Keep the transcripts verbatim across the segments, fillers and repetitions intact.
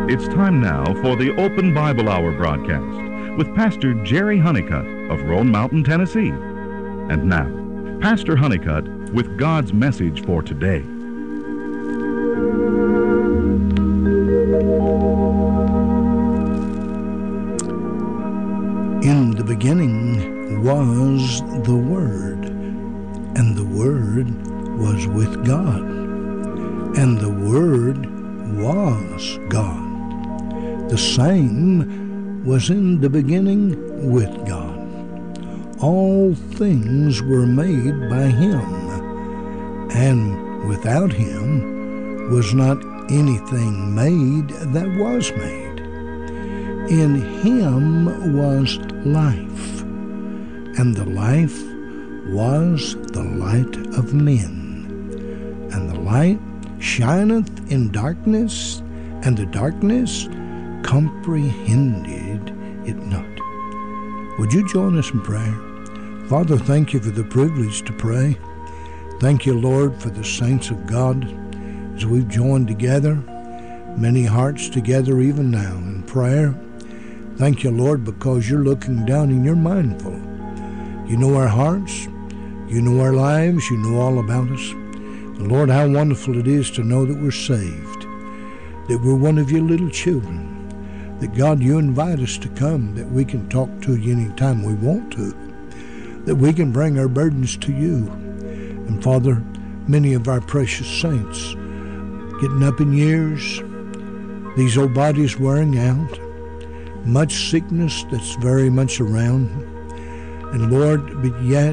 It's time now for the Open Bible Hour broadcast with Pastor Jerry Honeycutt of Roan Mountain, Tennessee. And now, Pastor Honeycutt with God's message for today. In the beginning was the Word, and the Word was with God, and the Word was God. The same was in the beginning with God. All things were made by Him, and without Him was not anything made that was made. In Him was life, and the life was the light of men. And the light shineth in darkness, and the darkness comprehended it not. Would you join us in prayer? Father, thank you for the privilege to pray. Thank you, Lord, for the saints of God as we've joined together, many hearts together even now in prayer. Thank you, Lord, because you're looking down and you're mindful. You know our hearts. You know our lives. You know all about us. And Lord, how wonderful it is to know that we're saved, that we're one of your little children, that God, you invite us to come, that we can talk to you anytime we want to, that we can bring our burdens to you. And Father, many of our precious saints getting up in years, these old bodies wearing out, much sickness that's very much around. And Lord, but yet,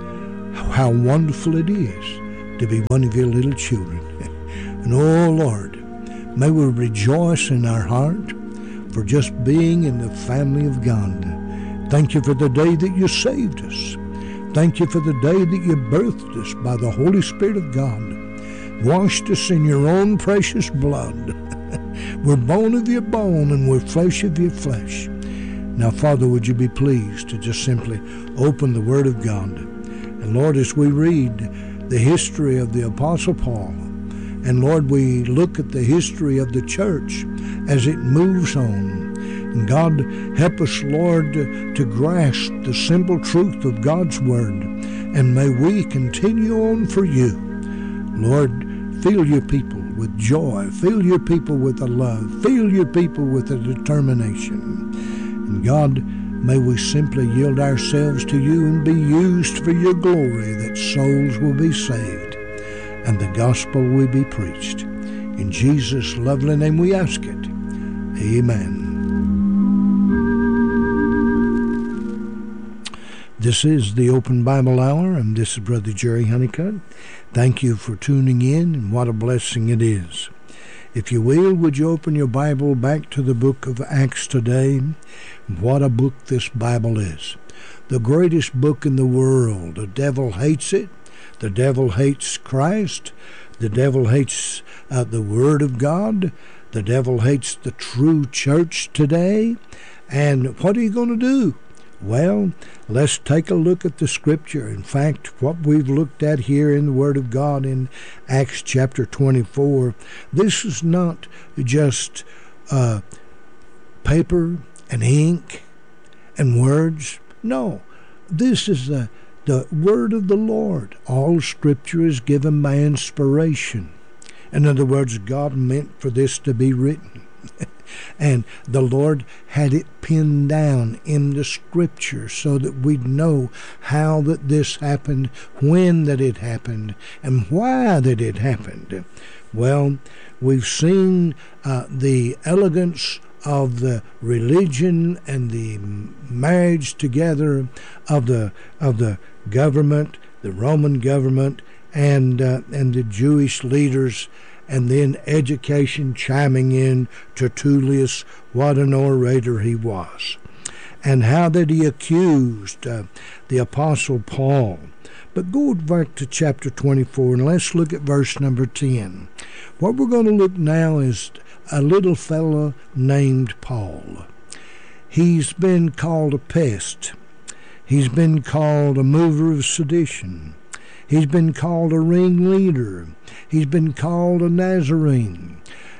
how wonderful it is to be one of your little children. And oh Lord, may we rejoice in our heart for just being in the family of God. Thank you for the day that you saved us. Thank you for the day that you birthed us by the Holy Spirit of God, washed us in your own precious blood. We're bone of your bone and we're flesh of your flesh. Now, Father, would you be pleased to just simply open the Word of God. And Lord, as we read the history of the Apostle Paul, and Lord, we look at the history of the church as it moves on. And God, help us, Lord, to grasp the simple truth of God's Word. And may we continue on for you. Lord, fill your people with joy. Fill your people with a love. Fill your people with a determination. And God, may we simply yield ourselves to you and be used for your glory, that souls will be saved and the gospel will be preached. In Jesus' lovely name we ask it. Amen. This is the Open Bible Hour, and this is Brother Jerry Honeycutt. Thank you for tuning in, and what a blessing it is. If you will, would you open your Bible back to the book of Acts today? What a book this Bible is. The greatest book in the world. The devil hates it. The devil hates Christ. The devil hates uh, the Word of God. The devil hates the true church today. And what are you going to do? Well, let's take a look at the Scripture. In fact, what we've looked at here in the Word of God in Acts chapter twenty-four, this is not just uh, paper and ink and words. No, this is the, the Word of the Lord. All Scripture is given by inspiration. In other words, God meant for this to be written. And the Lord had it pinned down in the Scripture so that we'd know how that this happened, when that it happened, and why that it happened. Well, we've seen uh, the elegance of the religion and the marriage together of the of the government, the Roman government, and uh, and the Jewish leaders. And then education chiming in. Tertullius, what an orator he was. And how that he accused uh, the Apostle Paul. But go back to chapter twenty-four and let's look at verse number ten. What we're going to look now is a little fellow named Paul. He's been called a pest. He's been called a mover of sedition. He's been called a ringleader. He's been called a Nazarene.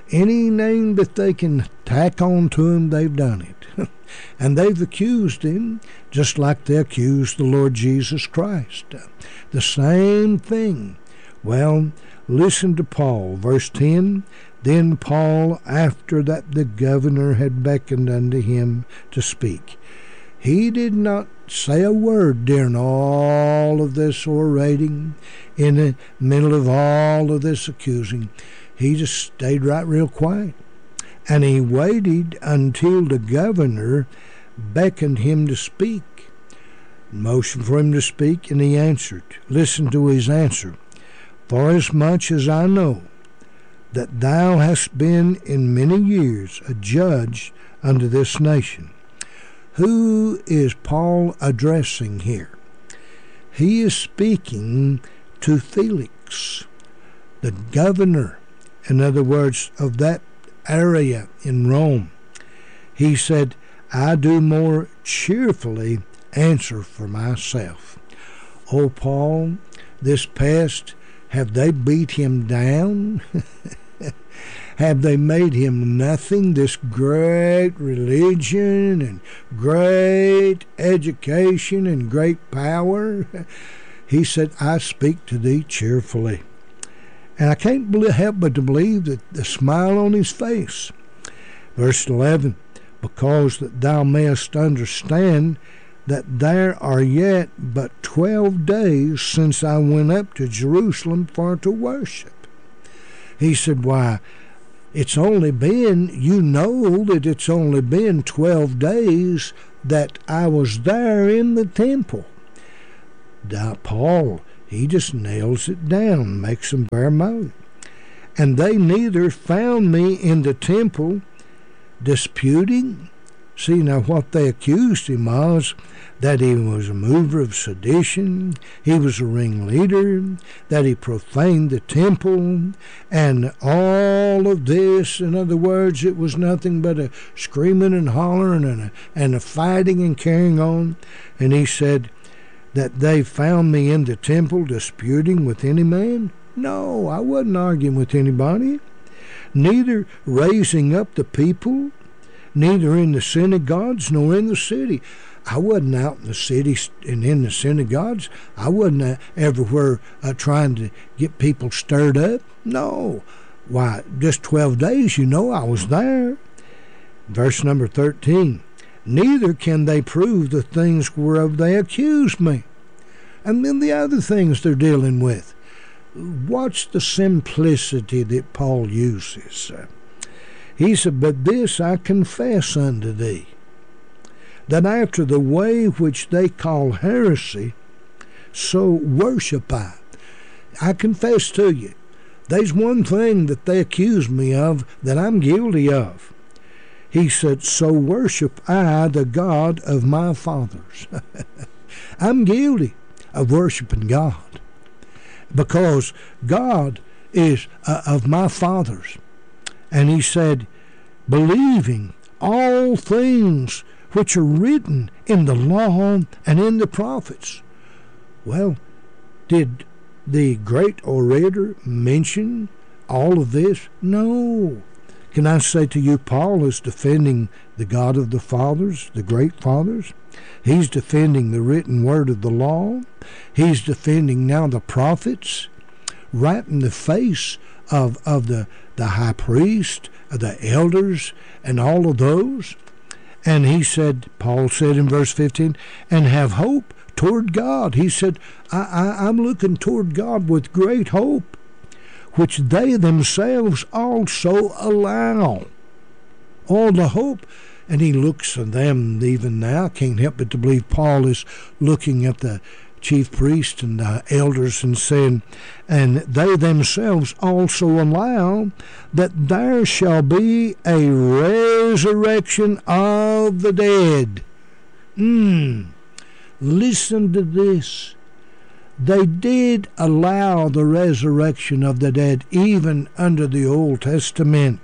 Any name that they can tack on to him, they've done it. And they've accused him just like they accused the Lord Jesus Christ. The same thing. Well, listen to Paul, verse ten. Then Paul, after that the governor had beckoned unto him to speak, he did not say a word during all of this orating, in the middle of all of this accusing. He just stayed right real quiet. And he waited until the governor beckoned him to speak, motioned for him to speak, and he answered. Listen to his answer. Forasmuch as I know that thou hast been in many years a judge unto this nation. Who is Paul addressing here? He is speaking to Felix, the governor, in other words, of that area in Rome. He said, I do more cheerfully answer for myself. Oh, Paul, this past, have they beat him down? Have they made him nothing? This great religion and great education and great power? He said, I speak to thee cheerfully. And I can't help but to believe that the smile on his face. Verse eleven, because that thou mayest understand that there are yet but twelve days since I went up to Jerusalem for to worship. He said, why, it's only been, you know that it's only been twelve days that I was there in the temple. Now, Paul, he just nails it down, makes them bear mode. And they neither found me in the temple disputing. See, now what they accused him of, that he was a mover of sedition, he was a ringleader, that he profaned the temple, and all of this. In other words, it was nothing but a screaming and hollering and a, and a fighting and carrying on. And he said, that they found me in the temple disputing with any man? No, I wasn't arguing with anybody. Neither raising up the people, neither in the synagogues nor in the city. I wasn't out in the city and in the synagogues. I wasn't uh, everywhere uh, trying to get people stirred up. No. Why, just twelve days, you know, I was there. Verse number thirteen. Neither can they prove the things whereof they accuse me. And then the other things they're dealing with. Watch the simplicity that Paul uses. He said, but this I confess unto thee, that after the way which they call heresy, so worship I. I confess to you, there's one thing that they accuse me of that I'm guilty of. He said, so worship I the God of my fathers. I'm guilty of worshiping God because God is uh, of my fathers. And he said, believing all things which are written in the law and in the prophets. Well, did the great orator mention all of this? No. Can I say to you, Paul is defending the God of the fathers, the great fathers. He's defending the written word of the law. He's defending now the prophets, right in the face of, of the, the high priest, of the elders, and all of those. And he said, Paul said in verse fifteen, and have hope toward God. He said, I, I, I'm looking toward God with great hope, which they themselves also allow. All the hope. And he looks at them even now. Can't help but to believe Paul is looking at the chief priest and the elders and saying, and they themselves also allow that there shall be a resurrection of the dead. Hmm. Listen to this. They did allow the resurrection of the dead even under the Old Testament.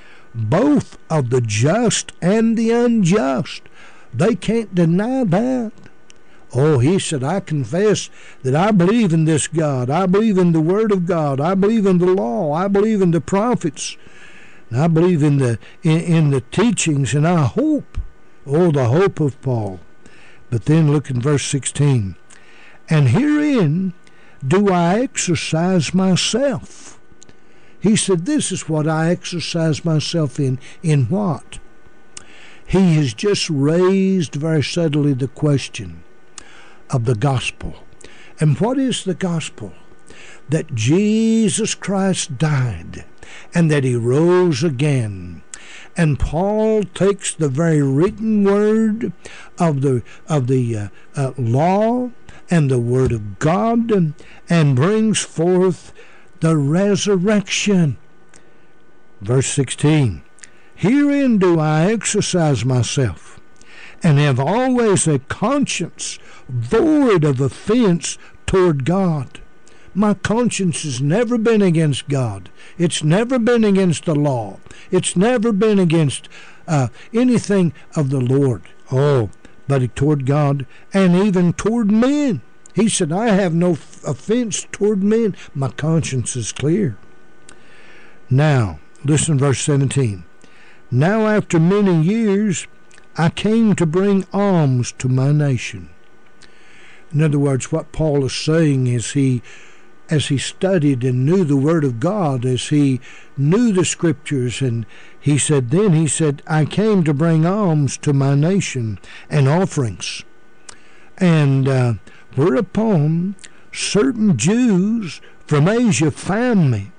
Both of the just and the unjust. They can't deny that. Oh, he said, I confess that I believe in this God. I believe in the Word of God. I believe in the law. I believe in the prophets. And I believe in the in, in the teachings, and I hope, oh, the hope of Paul. But then look in verse sixteen. And herein do I exercise myself. He said, this is what I exercise myself in. In what? He has just raised very subtly the question of the gospel. And what is the gospel? That Jesus Christ died and that he rose again. And Paul takes the very written word of the of the uh, uh, law and the word of God and, and brings forth the resurrection. Verse sixteen. Herein do I exercise myself, and have always a conscience void of offense toward God. My conscience has never been against God. It's never been against the law. It's never been against uh, anything of the Lord. Oh, but toward God and even toward men. He said, I have no f- offense toward men. My conscience is clear. Now, listen verse seventeen. Now after many years, I came to bring alms to my nation. In other words, what Paul is saying is he, as he studied and knew the Word of God, as he knew the Scriptures, and he said, then he said, I came to bring alms to my nation and offerings. And uh, whereupon certain Jews from Asia found me,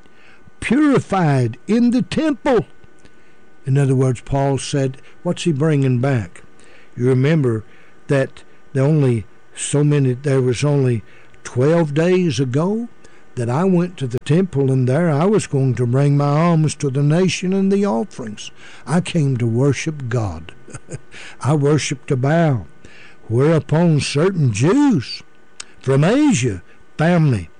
purified in the temple. In other words, Paul said, what's he bringing back? You remember that the only so many, there was only twelve days ago that I went to the temple, and there I was going to bring my alms to the nation and the offerings. I came to worship God. I worshiped a Baal. Whereupon certain Jews from Asia found me,